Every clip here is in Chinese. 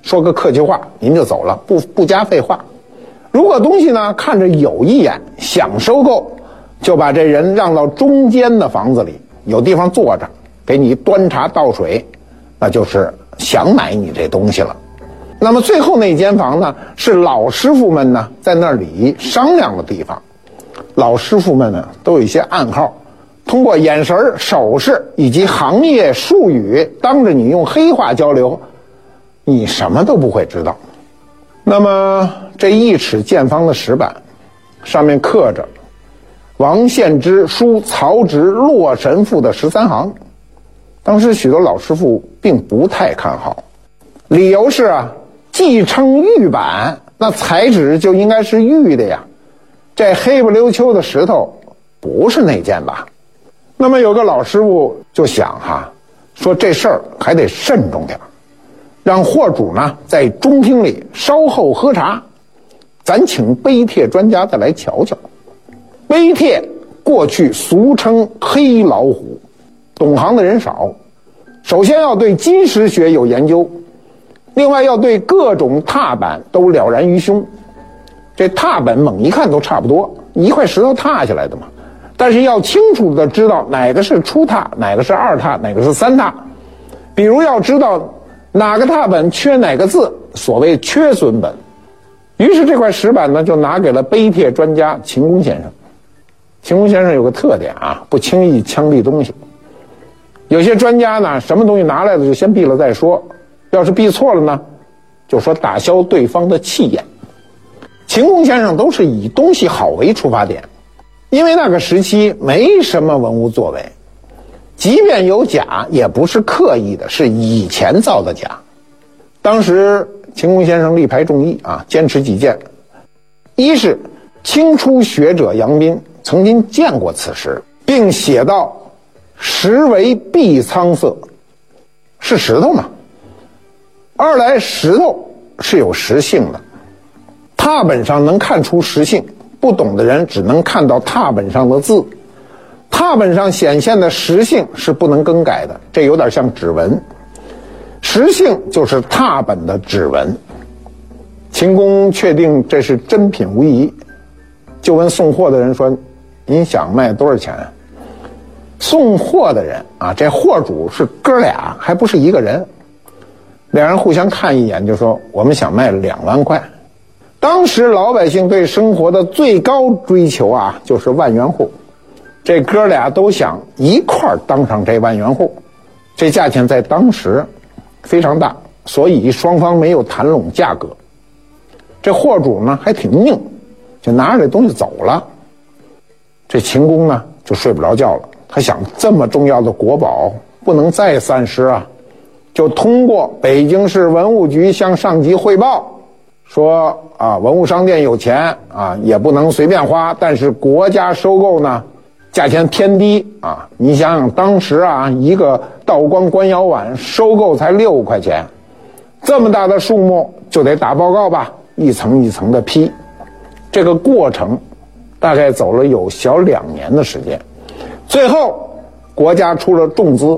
说个客气话，您就走了，不加废话。如果东西呢看着有一眼，想收购，就把这人让到中间的房子里，有地方坐着，给你端茶倒水，那就是想买你这东西了。那么最后那间房呢，是老师傅们呢在那里商量的地方。老师傅们呢都有一些暗号，通过眼神、手势以及行业术语，当着你用黑话交流，你什么都不会知道。那么这1尺见方的石板，上面刻着王献之书曹植洛神赋的13行。当时许多老师傅并不太看好，理由是既称玉板，那材质就应该是玉的呀，这黑不溜秋的石头不是那件吧？那么有个老师傅就想说这事儿还得慎重点，让货主呢在中厅里稍后喝茶，咱请碑帖专家再来瞧瞧。碑帖过去俗称黑老虎，懂行的人少，首先要对金石学有研究，另外要对各种拓板都了然于胸。这拓本猛一看都差不多，一块石头拓下来的嘛，但是要清楚的知道哪个是初拓，哪个是2拓，哪个是3拓。比如要知道哪个拓本缺哪个字，所谓缺损本。于是这块石板呢就拿给了碑帖专家秦公先生。秦公先生有个特点不轻易枪毙东西。有些专家呢什么东西拿来了就先毙了再说，要是毙错了呢，就说打消对方的气焰。秦公先生都是以东西好为出发点，因为那个时期没什么文物作为，即便有假也不是刻意的，是以前造的假。当时秦公先生力排众议坚持己见。一是清初学者杨斌曾经见过此石，并写道石为碧苍色，是石头嘛。二来石头是有石性的，拓本上能看出石性，不懂的人只能看到拓本上的字，拓本上显现的石性是不能更改的，这有点像指纹，石性就是拓本的指纹。秦公确定这是真品无疑，就问送货的人说，您想卖多少钱？送货的人这货主是哥俩，还不是一个人。两人互相看一眼就说，我们想卖2万块。当时老百姓对生活的最高追求就是万元户，这哥俩都想一块儿当上这万元户，这价钱在当时非常大，所以双方没有谈拢价格。这货主呢还挺硬，就拿着这东西走了。这秦公呢就睡不着觉了，他想这么重要的国宝不能再散失就通过北京市文物局向上级汇报说文物商店有钱也不能随便花，但是国家收购呢价钱偏低你想想当时一个道光官窑碗收购才6块钱，这么大的数目就得打报告吧，一层一层的批。这个过程大概走了有小2年的时间，最后国家出了重资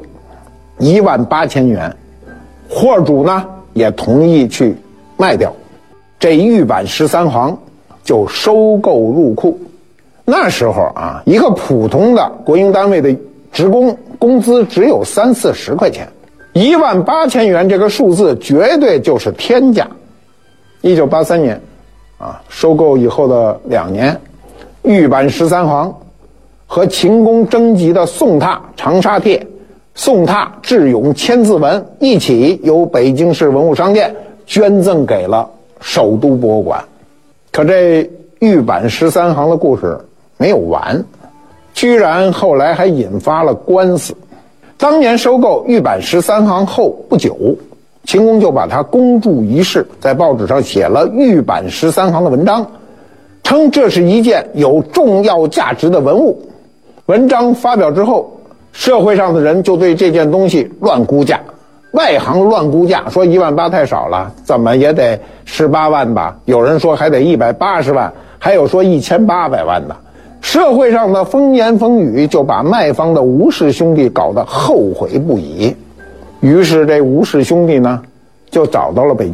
18000元，货主呢也同意去卖掉，这玉板13行就收购入库。那时候一个普通的国营单位的职工工资只有30-40块钱，18000元这个数字绝对就是天价。1983年收购以后的2年，玉板13行和秦公征集的宋拓长沙帖、宋拓智勇千字文一起由北京市文物商店捐赠给了首都博物馆。可这玉板13行的故事没有完，居然后来还引发了官司。当年收购玉板13行后不久，秦公就把它公诸于世，在报纸上写了玉板13行的文章，称这是一件有重要价值的文物。文章发表之后，社会上的人就对这件东西乱估价，外行乱估价，说1.8万太少了，怎么也得18万吧，有人说还得180万，还有说1800万的。社会上的风言风语就把卖方的吴氏兄弟搞得后悔不已，于是这吴氏兄弟呢就找到了北京